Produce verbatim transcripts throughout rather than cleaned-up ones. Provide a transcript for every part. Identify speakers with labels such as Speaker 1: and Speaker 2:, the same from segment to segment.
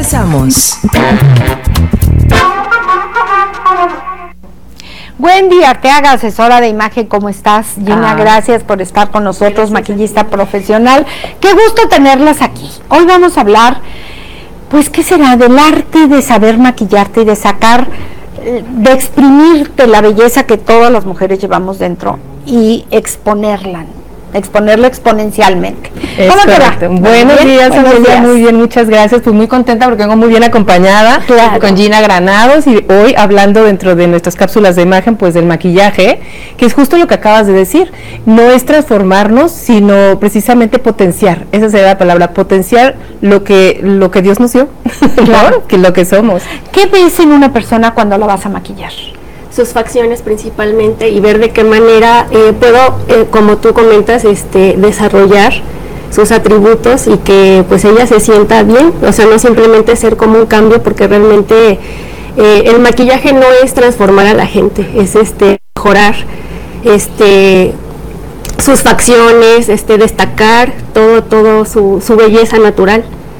Speaker 1: Regresamos.
Speaker 2: Wendy Arteaga, asesora de imagen, ¿cómo estás? Gina,
Speaker 3: ah,
Speaker 2: gracias por estar con nosotros, maquillista profesional. Qué gusto tenerlas aquí. Hoy vamos a hablar, pues, ¿qué será? Del arte de saber maquillarte y de sacar, de exprimirte la belleza que todas las mujeres llevamos dentro y exponerla, exponerla exponencialmente.
Speaker 3: Es
Speaker 2: ¿Cómo te va?
Speaker 3: Buenos
Speaker 2: ¿Bien?
Speaker 3: días,
Speaker 2: Buenos
Speaker 3: Amelia,
Speaker 2: días.
Speaker 3: muy bien, muchas gracias. Pues muy contenta porque vengo muy bien acompañada,
Speaker 2: claro,
Speaker 3: con Gina Granados, y hoy hablando dentro de nuestras cápsulas de imagen, pues del maquillaje, que es justo lo que acabas de decir. No es transformarnos, sino precisamente potenciar. Esa sería la palabra, potenciar lo que lo que Dios nos dio, claro, ¿no? Que lo que somos.
Speaker 2: ¿Qué ves en una persona cuando la vas a maquillar?
Speaker 4: Sus facciones principalmente, y ver de qué manera eh, puedo, eh, como tú comentas, este, desarrollar sus atributos y que pues ella se sienta bien, o sea, no simplemente ser como un cambio, porque realmente eh, el maquillaje no es transformar a la gente, es este mejorar este sus facciones, este destacar todo todo su, su belleza natural.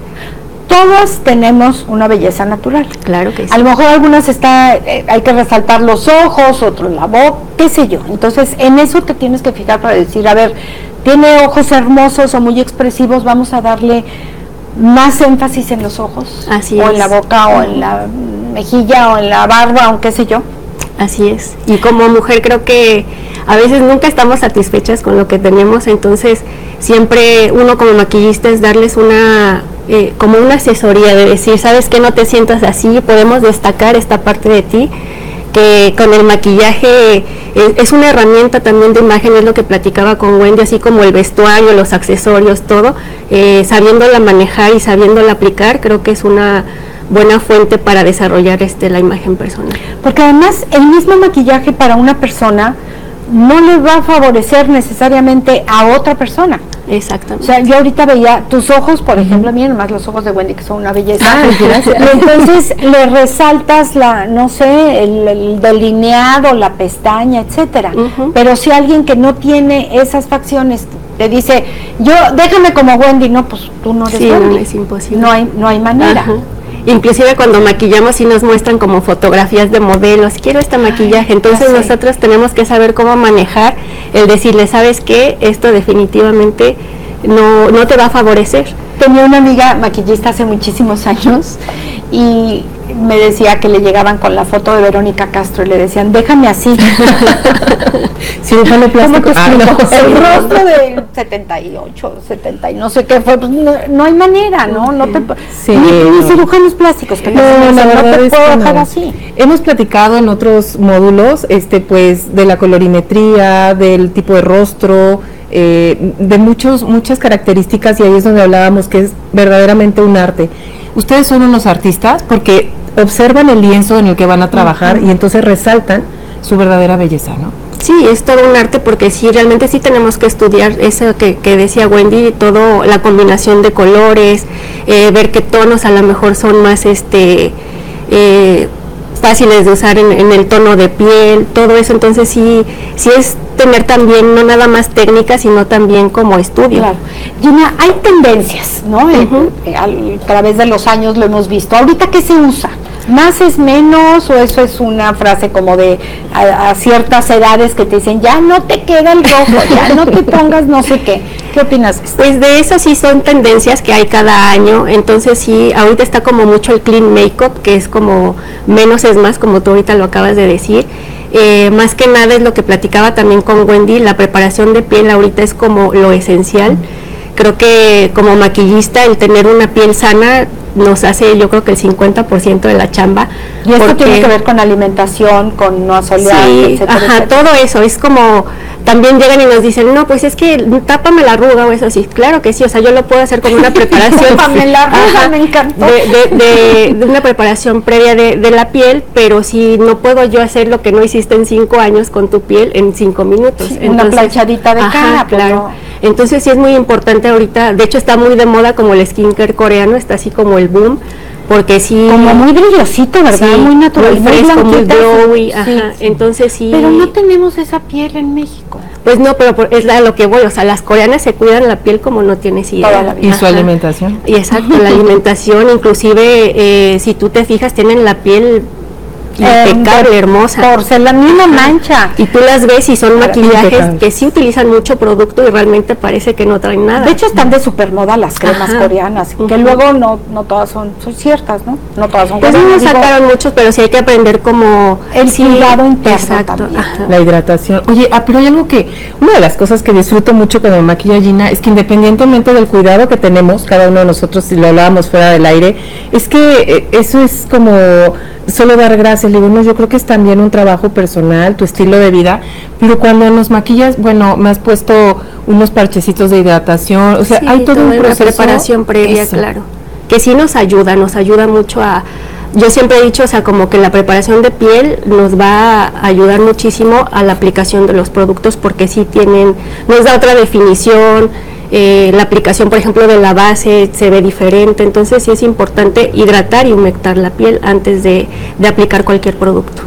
Speaker 2: Todos tenemos una belleza natural.
Speaker 4: Claro que sí.
Speaker 2: A lo mejor algunas está, eh, hay que resaltar los ojos, otros la boca, qué sé yo. Entonces, en eso te tienes que fijar para decir, a ver, tiene ojos hermosos o muy expresivos, vamos a darle más énfasis en los ojos.
Speaker 4: Así
Speaker 2: o
Speaker 4: es.
Speaker 2: en la boca, o en la mejilla, o en la barba, o qué sé yo.
Speaker 4: Así es. Y como mujer creo que a veces nunca estamos satisfechas con lo que tenemos, entonces siempre uno como maquillista es darles una eh, como una asesoría de decir, sabes que no te sientas así, podemos destacar esta parte de ti, que con el maquillaje eh, es una herramienta también de imagen, es lo que platicaba con Wendy, así como el vestuario, los accesorios, todo, eh, sabiéndola manejar y sabiéndola aplicar, creo que es una buena fuente para desarrollar este la imagen personal.
Speaker 2: Porque además el mismo maquillaje para una persona no le va a favorecer necesariamente a otra persona.
Speaker 4: Exactamente.
Speaker 2: O sea, yo ahorita veía tus ojos, por ejemplo, miren nomás los ojos de Wendy, que son una belleza.
Speaker 3: Ah, gracias.
Speaker 2: Y entonces le resaltas la, no sé, el, el delineado, la pestaña, etcétera.
Speaker 4: Uh-huh.
Speaker 2: Pero si alguien que no tiene esas facciones te dice, yo, déjame como Wendy, no, pues tú no eres
Speaker 4: sí,
Speaker 2: Wendy.
Speaker 4: no, es imposible.
Speaker 2: No hay, no hay manera.
Speaker 4: Ajá. Inclusive cuando maquillamos sí nos muestran como fotografías de modelos, quiero este maquillaje, entonces
Speaker 2: Ay,
Speaker 4: nosotros tenemos que saber cómo manejar el decirle, ¿sabes qué? Esto definitivamente no, no te va a favorecer.
Speaker 2: Tenía una amiga maquillista hace muchísimos años y me decía que le llegaban con la foto de Verónica Castro y le decían, déjame así.
Speaker 3: Cirujano plástico.
Speaker 2: Ah, no,
Speaker 3: no.
Speaker 2: el rostro de setenta y ocho, setenta y no sé qué fue, pues no, no hay manera, ¿no? No te,
Speaker 3: Sí,
Speaker 2: ni, ni
Speaker 3: no.
Speaker 2: cirujanos plásticos que
Speaker 3: No,
Speaker 2: no,
Speaker 3: la
Speaker 2: no
Speaker 3: verdad
Speaker 2: te
Speaker 3: es
Speaker 2: puedo
Speaker 3: que
Speaker 2: dejar
Speaker 3: no.
Speaker 2: así.
Speaker 3: Hemos platicado en otros módulos, este, pues, de la colorimetría, del tipo de rostro, eh, de muchos, muchas características, y ahí es donde hablábamos que es verdaderamente un arte. Ustedes son unos artistas porque observan el lienzo en el que van a trabajar, uh-huh, y entonces resaltan su verdadera belleza, ¿no?
Speaker 4: Sí, es todo un arte porque sí, realmente sí tenemos que estudiar eso que, que decía Wendy, todo la combinación de colores, eh, ver qué tonos a lo mejor son más este eh, fáciles de usar en, en el tono de piel, todo eso, entonces sí, sí es tener también no nada más técnica, sino también como estudio.
Speaker 2: Claro. Gina, hay tendencias, ¿no? Uh-huh. Eh, a, a través de los años lo hemos visto. ¿Ahorita qué se usa? ¿Más es menos o eso es una frase como de a, a ciertas edades que te dicen, ya no te queda el rojo, ya no te pongas no sé qué? ¿Qué opinas?
Speaker 4: Pues de eso sí son tendencias que hay cada año, entonces sí, ahorita está como mucho el clean makeup, que es como menos es más, como tú ahorita lo acabas de decir. Eh, más que nada es lo que platicaba también con Wendy, la preparación de piel ahorita es como lo esencial. Creo que como maquillista el tener una piel sana nos hace, yo creo que el cincuenta por ciento de la chamba.
Speaker 2: Y esto porque, tiene que ver con alimentación, con no asolear,
Speaker 4: sí,
Speaker 2: etcétera,
Speaker 4: ajá,
Speaker 2: etcétera.
Speaker 4: todo eso, es como, también llegan y nos dicen, no, pues es que tápame la arruga o eso, sí, claro que sí, o sea, yo lo puedo hacer con una preparación.
Speaker 2: Tápame la arruga,
Speaker 4: ajá,
Speaker 2: me encantó.
Speaker 4: De, de, de, de una preparación previa de, de la piel, pero si no puedo yo hacer lo que no hiciste en cinco años con tu piel en cinco minutos.
Speaker 2: Sí,
Speaker 4: entonces,
Speaker 2: una planchadita de
Speaker 4: ajá,
Speaker 2: cara,
Speaker 4: claro.
Speaker 2: No.
Speaker 4: Entonces sí es muy importante ahorita, de hecho está muy de moda como el skincare coreano, está así como el boom, porque sí,
Speaker 2: como muy brillosito, ¿verdad?
Speaker 4: Sí,
Speaker 2: muy natural,
Speaker 4: muy fresco, muy glowy,
Speaker 2: sí,
Speaker 4: ajá,
Speaker 2: sí.
Speaker 4: entonces sí.
Speaker 2: Pero no tenemos esa piel en México.
Speaker 4: Pues no, pero por, es a lo que voy, o sea, las coreanas se cuidan la piel como no tienes idea.
Speaker 3: Y su alimentación.
Speaker 4: Y exacto, la alimentación, inclusive eh, si tú te fijas, tienen la piel impecable, eh, hermosa.
Speaker 2: Porcelanina mancha.
Speaker 4: Y tú las ves y son maquillajes que sí utilizan mucho producto y realmente parece que no traen nada.
Speaker 2: De hecho están de supermoda las cremas Ajá. coreanas, uh-huh. que luego no no todas son, son ciertas, ¿no? No todas son
Speaker 4: pues
Speaker 2: coreanas.
Speaker 4: Pues no sacaron muchos, pero sí hay que aprender como
Speaker 2: el
Speaker 4: sí,
Speaker 2: cuidado interno
Speaker 4: exacto,
Speaker 2: también.
Speaker 3: La hidratación. Oye, ah, pero hay algo que, una de las cosas que disfruto mucho cuando me maquilla Gina, es que independientemente del cuidado que tenemos, cada uno de nosotros, si lo hablábamos fuera del aire, es que eh, eso es como solo dar gracias. Le digo, no, yo creo que es también un trabajo personal, tu estilo de vida, pero cuando nos maquillas, bueno, me has puesto unos parchecitos de hidratación, o sea, sí, hay todo un proceso.
Speaker 4: Una preparación previa, eso. Claro, que sí nos ayuda, nos ayuda mucho a, yo siempre he dicho, o sea, como que la preparación de piel nos va a ayudar muchísimo a la aplicación de los productos, porque sí tienen, nos da otra definición. Eh, la aplicación, por ejemplo, de la base se ve diferente, entonces sí es importante hidratar y humectar la piel antes de, de aplicar cualquier producto.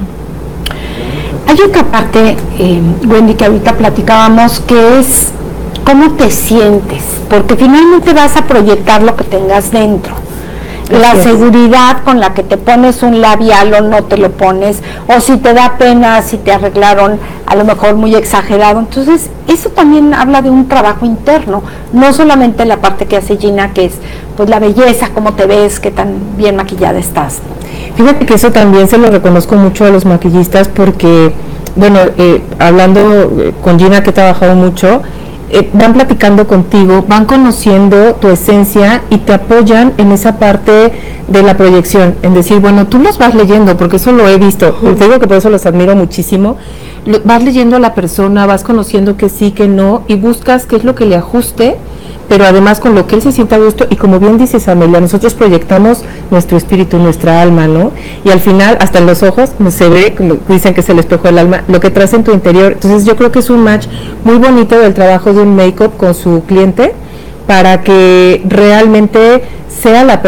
Speaker 2: Hay otra parte, eh, Wendy, que ahorita platicábamos, que es cómo te sientes, porque finalmente vas a proyectar lo que tengas dentro. La Así seguridad es. Con la que te pones un labial o no te lo pones, o si te da pena, si te arreglaron a lo mejor muy exagerado. Entonces, eso también habla de un trabajo interno, no solamente la parte que hace Gina, que es pues la belleza, cómo te ves, qué tan bien maquillada estás.
Speaker 3: Fíjate que eso también se lo reconozco mucho a los maquillistas porque, bueno, eh, hablando eh, con Gina, que he trabajado mucho, Eh, van platicando contigo, van conociendo tu esencia y te apoyan en esa parte de la proyección, en decir, bueno, tú los vas leyendo, porque eso lo he visto, uh-huh. te digo que por eso los admiro muchísimo, lo, vas leyendo a la persona, vas conociendo que sí, que no, y buscas qué es lo que le ajuste, pero además con lo que él se sienta a gusto, y como bien dices, Amelia, nosotros proyectamos nuestro espíritu, nuestra alma, ¿no? Y al final, hasta en los ojos, se ve, como dicen que es el espejo del alma, lo que traes en tu interior. Entonces yo creo que es un match muy bonito del trabajo de un make-up con su cliente, para que realmente sea la